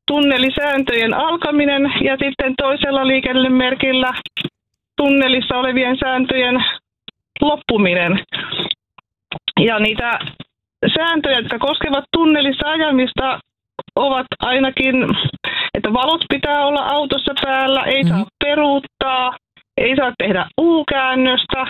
tunnelisääntöjen alkaminen ja sitten toisella liikennemerkillä tunnelissa olevien sääntöjen loppuminen. Ja niitä sääntöjä, jotka koskevat tunnelissa ajamista, ovat ainakin, että valot pitää olla autossa päällä, ei saa peruuttaa, ei saa tehdä U-käännöstä,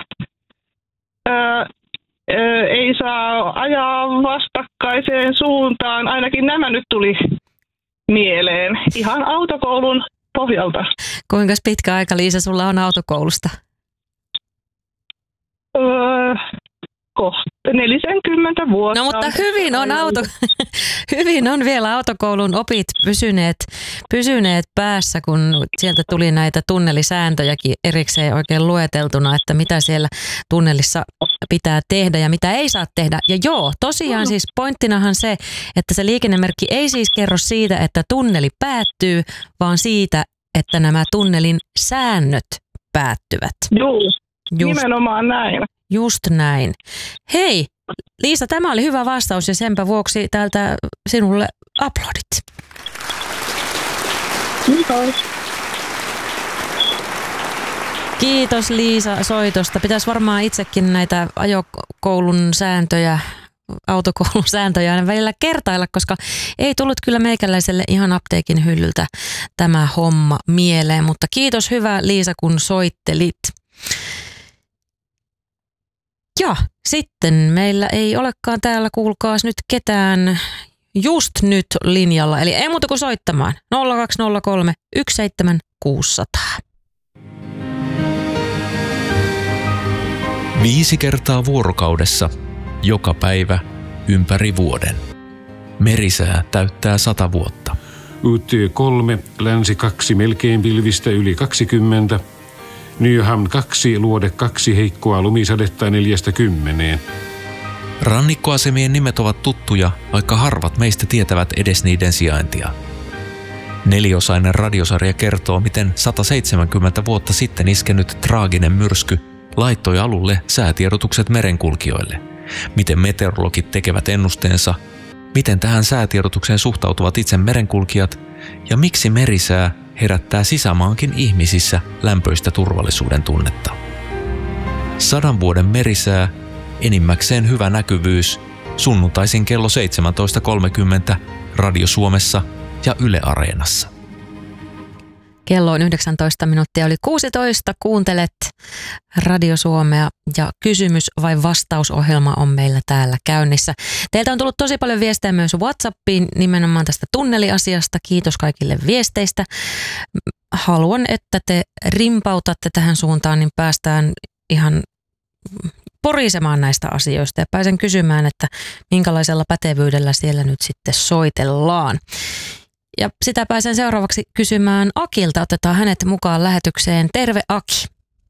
ei saa ajaa vastakkaiseen suuntaan. Ainakin nämä nyt tuli mieleen ihan autokoulun pohjalta. Kuinka pitkä aika, Liisa, sulla on autokoulusta? 40 vuotta. No mutta hyvin on vielä autokoulun opit pysyneet päässä, kun sieltä tuli näitä tunnelisääntöjäkin erikseen oikein lueteltuna, että mitä siellä tunnelissa pitää tehdä ja mitä ei saa tehdä. Ja joo, tosiaan siis pointtinahan se, että se liikennemerkki ei siis kerro siitä, että tunneli päättyy, vaan siitä, että nämä tunnelin säännöt päättyvät. Joo, nimenomaan näin. Just näin. Hei, Liisa, tämä oli hyvä vastaus ja senpä vuoksi täältä sinulle aplodit. Kiitos. Kiitos Liisa soitosta. Pitäisi varmaan itsekin näitä ajokoulun sääntöjä, autokoulun sääntöjä aina välillä kertailla, koska ei tullut kyllä meikäläiselle ihan apteekin hyllyltä tämä homma mieleen. Mutta kiitos hyvä Liisa, kun soittelit. Ja sitten meillä ei olekaan täällä, kuulkaas nyt ketään just nyt linjalla. Eli ei muuta kuin soittamaan. 0203 17600. 5 kertaa vuorokaudessa, joka päivä, ympäri vuoden. Merisää täyttää 100 vuotta. UT3, länsi 2, melkein pilvistä yli 20. Nyham 2, luode 2, heikkoa lumisadetta 40. Rannikkoasemien nimet ovat tuttuja, vaikka harvat meistä tietävät edes niiden sijaintia. 4-osainen radiosarja kertoo, miten 170 vuotta sitten iskenyt traaginen myrsky laittoi alulle säätiedotukset merenkulkijoille. Miten meteorologit tekevät ennusteensa, miten tähän säätiedotukseen suhtautuvat itse merenkulkijat ja miksi merisää herättää sisämaankin ihmisissä lämpöistä turvallisuuden tunnetta. 100 vuoden merisää, enimmäkseen hyvä näkyvyys, sunnuntaisin kello 17.30 Radio Suomessa ja Yle Areenassa. Kello on 19 minuuttia yli 16. Kuuntelet Radio Suomea ja kysymys vai vastausohjelma on meillä täällä käynnissä. Teiltä on tullut tosi paljon viestejä myös WhatsAppiin nimenomaan tästä tunneliasiasta. Kiitos kaikille viesteistä. Haluan, että te rimpautatte tähän suuntaan, niin päästään ihan porisemaan näistä asioista ja pääsen kysymään, että minkälaisella pätevyydellä siellä nyt sitten soitellaan. Ja sitä pääsen seuraavaksi kysymään Akilta. Otetaan hänet mukaan lähetykseen. Terve Aki.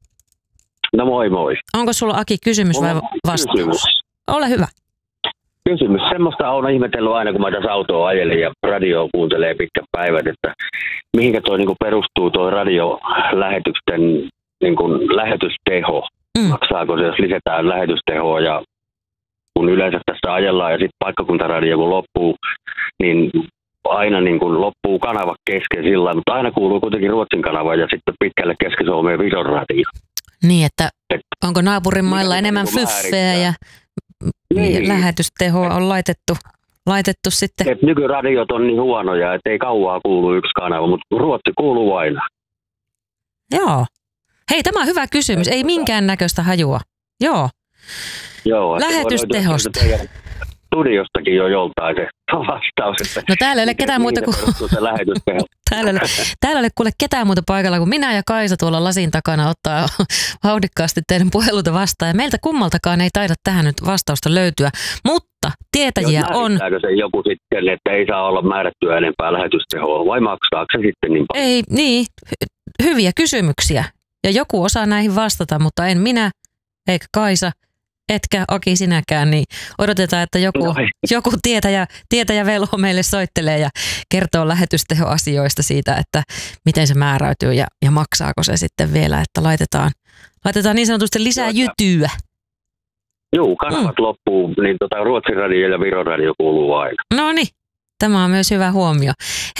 No moi moi. Onko sulla Aki kysymys vai vastaus? Kysymys. Ole hyvä. Kysymys. Semmoista on ihmetellyt aina, kun mä tässä autoa ajelen ja radioa kuuntelee pitkät päivät, että mihinkä toi niinku perustuu toi radiolähetysten niinku lähetysteho. Maksaako se, jos lisätään lähetystehoa ja kun yleensä tässä ajellaan ja sitten paikkakuntaradio kun loppuu, niin aina niin kuin loppuu kanava kesken sillä, mutta aina kuuluu kuitenkin Ruotsin kanava ja sitten pitkälle Keski-Suomeen Viron radio. Niin, että onko naapurin mailla enemmän fyffeä ja lähetystehoa on laitettu sitten? Et nykyradiot on niin huonoja, että ei kauaa kuulu yksi kanava, mutta Ruotsi kuuluu aina. Joo. Hei, tämä on hyvä kysymys. Ei minkäännäköistä hajua. Joo. Lähetystehosta. Studiostakin jo joltain se vastaus. No täällä ei ole ketään muuta kuin täällä ei ole kuule ketään muuta paikalla kuin minä ja Kaisa tuolla lasin takana ottaa vauhdikkaasti teidän puheluita vastaan. Ja meiltä kummaltakaan ei taida tähän nyt vastausta löytyä, mutta tietäjiä on. Määrittääkö se joku sitten, että ei saa olla määrättyä enempää lähetystehoa vai maksaako se sitten niin paljon? Ei, niin, hyviä kysymyksiä. Ja joku osaa näihin vastata, mutta en minä eikä Kaisa. Etkä Aki sinäkään, niin odotetaan, että joku tietäjä velho meille soittelee ja kertoo lähetystehoasioista siitä, että miten se määräytyy ja maksaako se sitten vielä, että laitetaan niin sanotusti lisää jytyä. Joo, kanavat loppuu, niin Ruotsin radio ja Viron radio kuuluu aina. No niin, tämä on myös hyvä huomio.